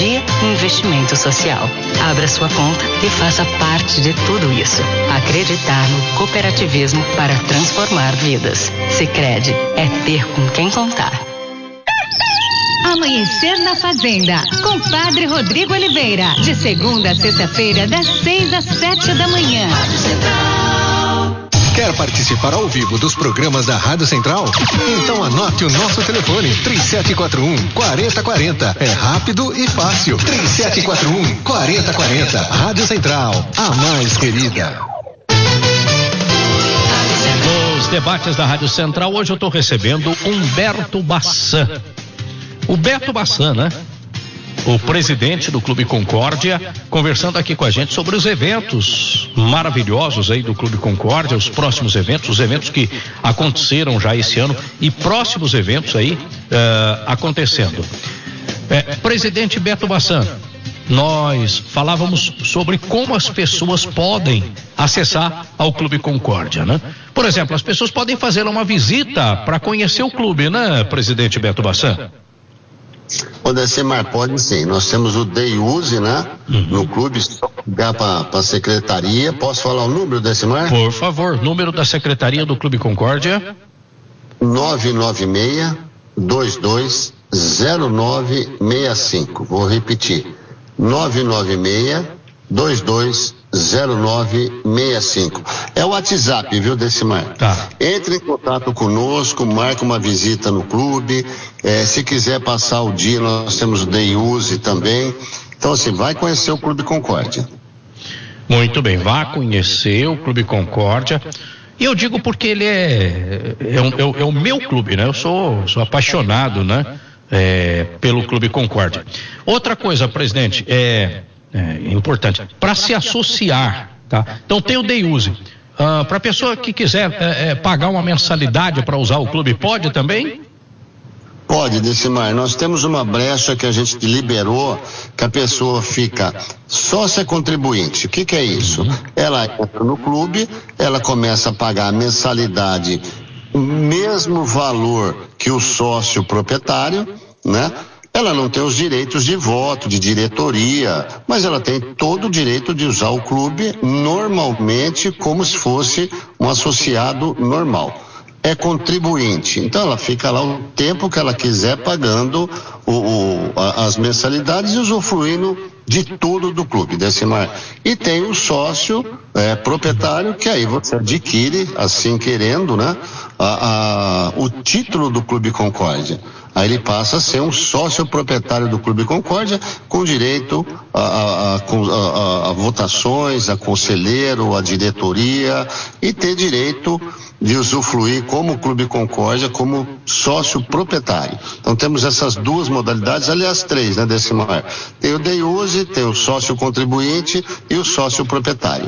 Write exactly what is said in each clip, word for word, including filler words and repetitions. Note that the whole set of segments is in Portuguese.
tecnologia e investimento social. Abra sua conta e faça parte de tudo isso. Acreditar no cooperativismo para transformar vidas. Sicredi é ter com quem contar. Amanhecer na Fazenda, com Padre Rodrigo Oliveira, de segunda a sexta-feira, das seis às sete da manhã. Quer participar ao vivo dos programas da Rádio Central? Então anote o nosso telefone, três sete quatro um, quatro zero quatro zero. É rápido e fácil. três sete quatro um, quatro zero quatro zero. Rádio Central, a mais querida. Nos debates da Rádio Central, hoje eu estou recebendo Humberto Bassan. O Beto Bassan, né? O presidente do Clube Concórdia, conversando aqui com a gente sobre os eventos maravilhosos aí do Clube Concórdia, os próximos eventos, os eventos que aconteceram já esse ano e próximos eventos aí uh, acontecendo. É, presidente Beto Bassan, nós falávamos sobre como as pessoas podem acessar ao Clube Concórdia, né? Por exemplo, as pessoas podem fazer uma visita para conhecer o clube, né, presidente Beto Bassan? O Decimar, pode sim. Nós temos o Day Use, né? Uhum. No clube, só ligar para a secretaria. Posso falar o número, Decimar? Por favor, número da secretaria do Clube Concórdia. nove nove seis, dois dois zero nove seis cinco. Vou repetir. nove nove seis, dois dois zero nove seis cinco. É o WhatsApp, viu, Decimar? Tá. Entre em contato conosco, marque uma visita no clube. É, se quiser passar o dia, nós temos o Day Use também. Então, assim, vai conhecer o Clube Concórdia. Muito bem, vá conhecer o Clube Concórdia. E eu digo porque ele é, é, é, é o meu clube, né? Eu sou, sou apaixonado, né? É, pelo Clube Concórdia. Outra coisa, presidente, é... É importante, para se associar, tá? Então tem o Day Use. Uh, para a pessoa que quiser é, é, pagar uma mensalidade para usar o clube, pode também? Pode, Decimar. Nós temos uma brecha que a gente liberou, que a pessoa fica sócia contribuinte. O que que é isso? Uhum. Ela entra no clube, ela começa a pagar a mensalidade, o mesmo valor que o sócio proprietário, né? Ela não tem os direitos de voto, de diretoria, mas ela tem todo o direito de usar o clube normalmente como se fosse um associado normal. É contribuinte, então ela fica lá o tempo que ela quiser pagando o, o, a, as mensalidades e usufruindo de tudo do clube, Decimar. E tem o sócio é, proprietário, que aí você adquire, assim querendo, né, a, a, o título do Clube Concórdia. Aí ele passa a ser um sócio proprietário do Clube Concórdia, com direito a, a, a, a, a votações, a conselheiro, a diretoria, e ter direito de usufruir como Clube Concórdia, como sócio proprietário. Então temos essas duas modalidades, aliás três, né, Decimar? Tem o Day Use, tem o sócio contribuinte e o sócio proprietário.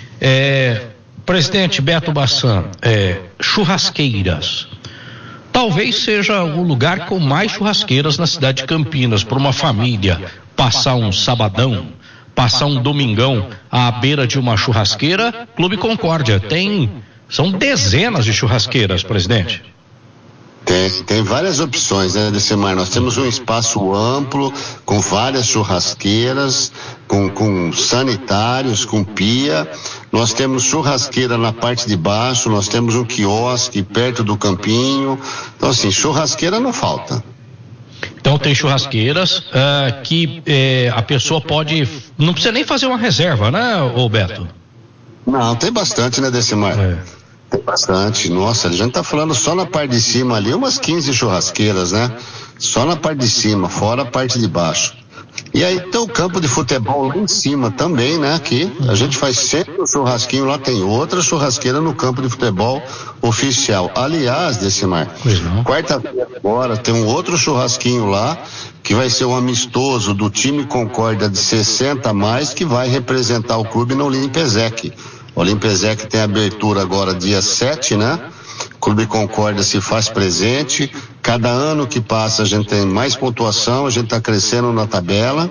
É, presidente Beto Bassan, é, churrasqueiras. Talvez seja o lugar com mais churrasqueiras na cidade de Campinas, para uma família passar um sabadão, passar um domingão à beira de uma churrasqueira. Clube Concórdia tem, são dezenas de churrasqueiras, presidente. Tem, tem várias opções, né, Decimar? Nós temos um espaço amplo, com várias churrasqueiras, com, com sanitários, com pia. Nós temos churrasqueira na parte de baixo, nós temos um quiosque perto do campinho. Então, assim, churrasqueira não falta. Então tem churrasqueiras uh, que eh, a pessoa pode, não precisa nem fazer uma reserva, né, Roberto? Não, tem bastante, né, Decimar? É. Tem bastante. Nossa, a gente tá falando só na parte de cima ali, umas quinze churrasqueiras, né? Só na parte de cima, fora a parte de baixo. E aí tem o campo de futebol lá em cima também, né? Aqui, a gente faz sempre um churrasquinho, lá tem outra churrasqueira no campo de futebol oficial. Aliás, Decimar, quarta-feira agora tem um outro churrasquinho lá, que vai ser um amistoso do time Concórdia de sessenta a mais, que vai representar o clube no Olimpesec. O Olimpesec tem abertura agora dia sete, né? O Clube Concórdia se faz presente. Cada ano que passa a gente tem mais pontuação, a gente está crescendo na tabela.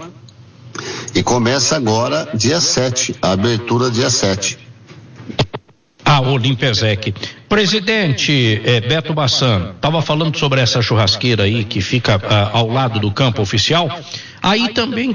E começa agora dia sete, a abertura dia sete. A Olimpesec. Presidente eh, Beto Bassan, estava falando sobre essa churrasqueira aí que fica ah, ao lado do campo oficial. Aí também